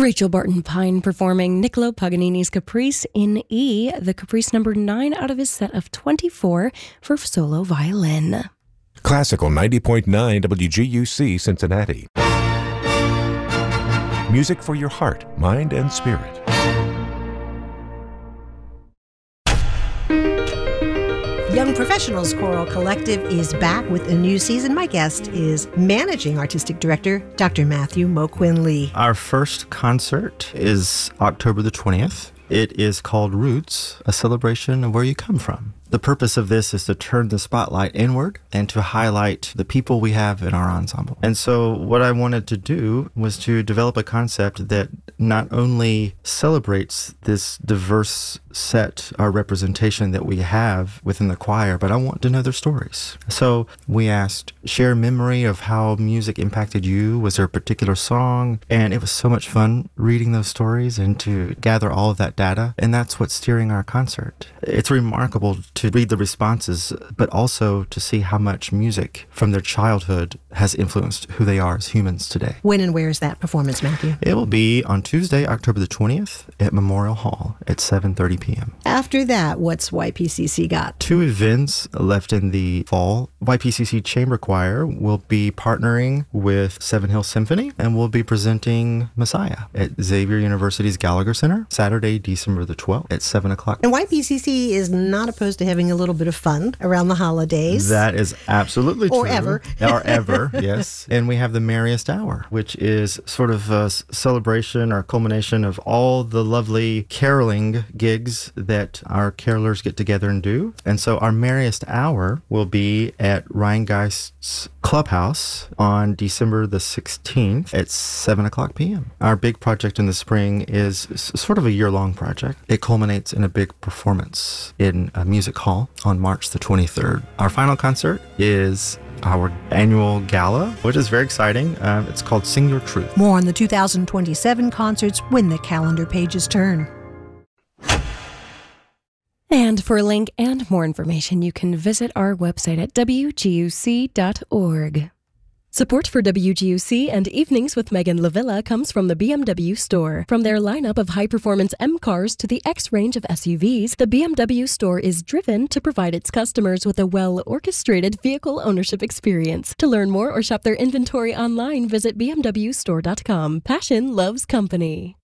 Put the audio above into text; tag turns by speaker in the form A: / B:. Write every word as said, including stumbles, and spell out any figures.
A: Rachel Barton Pine performing Niccolo Paganini's Caprice in E, the Caprice number nine out of his set of twenty-four for solo violin.
B: Classical ninety point nine W G U C Cincinnati. Music for your heart, mind, and spirit.
C: Young Professionals Choral Collective is back with a new season. My guest is Managing Artistic Director, Doctor Matthew Moquin Lee.
D: Our first concert is October the twentieth. It is called Roots, a celebration of where you come from. The purpose of this is to turn the spotlight inward and to highlight the people we have in our ensemble. And so what I wanted to do was to develop a concept that not only celebrates this diverse set or representation that we have within the choir, but I want to know their stories. So we asked, share memory of how music impacted you. Was there a particular song? And it was so much fun reading those stories and to gather all of that data. And that's what's steering our concert. It's remarkable to to read the responses, but also to see how much music from their childhood has influenced who they are as humans today.
C: When and where is that performance, Matthew?
D: It will be on Tuesday, October the twentieth at Memorial Hall at seven thirty p.m.
C: After that, what's Y P C C got?
D: Two events left in the fall. Y P C C Chamber Choir will be partnering with Seven Hills Symphony and will be presenting Messiah at Xavier University's Gallagher Center, Saturday, December the twelfth at seven o'clock.
C: And Y P C C is not opposed to having a little bit of fun around the holidays.
D: That is absolutely true.
C: Or ever.
D: Or ever, yes. And we have the Merriest Hour, which is sort of a celebration or culmination of all the lovely caroling gigs that our carolers get together and do. And so our Merriest Hour will be at Ryan Geist's Clubhouse on December the sixteenth at seven o'clock p.m. Our big project in the spring is sort of a year-long project. It culminates in a big performance in a music hall on March the twenty-third. Our final concert is our annual gala, which is very exciting. Uh, it's called Sing Your Truth.
C: More on the two thousand twenty-seven concerts when the calendar pages turn.
A: And for a link and more information, you can visit our website at W G U C dot org. Support for W G U C and Evenings with Megan Lavilla comes from the B M W store. From their lineup of high-performance M cars to the X range of S U Vs, the B M W store is driven to provide its customers with a well-orchestrated vehicle ownership experience. To learn more or shop their inventory online, visit B M W store dot com. Passion loves company.